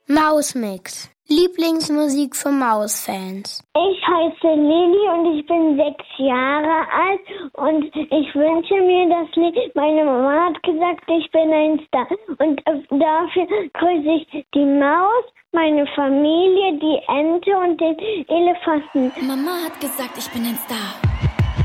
Mausmix. Lieblingsmusik für Mausfans. Ich heiße Lili und ich bin 6 Jahre alt und ich wünsche mir das Lied. Meine Mama hat gesagt, ich bin ein Star. Und dafür grüße ich die Maus, meine Familie, die Ente und den Elefanten. Mama hat gesagt, ich bin ein Star.